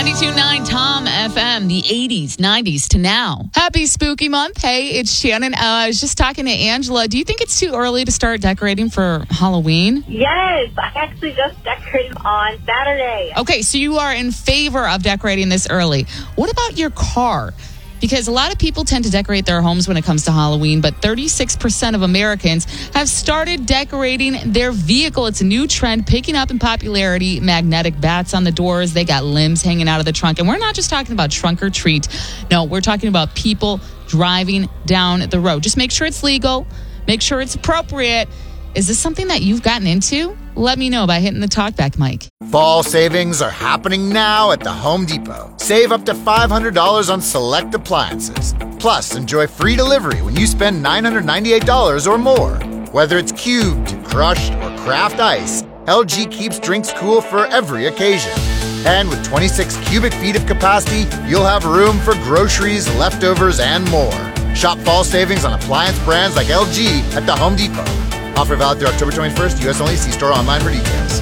92.9 Tom FM, the 80s, 90s to now. Happy spooky month. Hey, it's Shannon. I was just talking to Angela. Do you think it's too early to start decorating for Halloween? Yes, I actually just decorated on Saturday. Okay, so you are in favor of decorating this early. What about your car? Because a lot of people tend to decorate their homes when it comes to Halloween, but 36% of Americans have started decorating their vehicle. It's a new trend picking up in popularity. Magnetic bats on the doors. They got limbs hanging out of the trunk. And we're not just talking about trunk or treat. No, we're talking about people driving down the road. Just make sure it's legal. Make sure it's appropriate. Is this something that you've gotten into? Let me know by hitting the talkback mic. Fall savings are happening now at the Home Depot. Save up to $500 on select appliances. Plus, enjoy free delivery when you spend $998 or more. Whether it's cubed, crushed, or craft ice, LG keeps drinks cool for every occasion. And with 26 cubic feet of capacity, you'll have room for groceries, leftovers, and more. Shop fall savings on appliance brands like LG at the Home Depot. Offer valid through October 21st, U.S. only. See store online for details.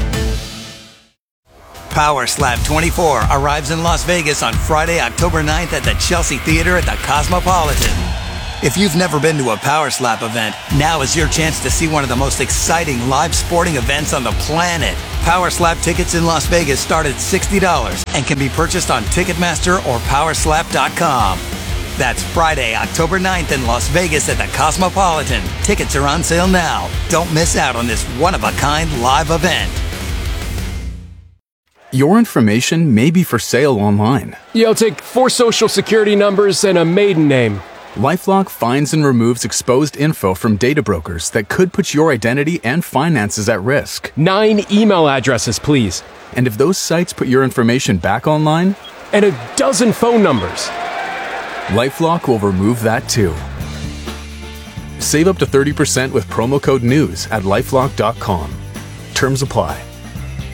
Power Slap 24 arrives in Las Vegas on Friday, October 9th at the Chelsea Theater at the Cosmopolitan. If you've never been to a Power Slap event, now is your chance to see one of the most exciting live sporting events on the planet. Power Slap tickets in Las Vegas start at $60 and can be purchased on Ticketmaster or Powerslap.com. That's Friday, October 9th in Las Vegas at the Cosmopolitan. Tickets are on sale now. Don't miss out on this one-of-a-kind live event. Your information may be for sale online. I'll take 4 social security numbers and a maiden name. LifeLock finds and removes exposed info from data brokers that could put your identity and finances at risk. 9 email addresses, please. And if those sites put your information back online? And a dozen phone numbers. LifeLock will remove that too. Save up to 30% with promo code NEWS at LifeLock.com. Terms apply.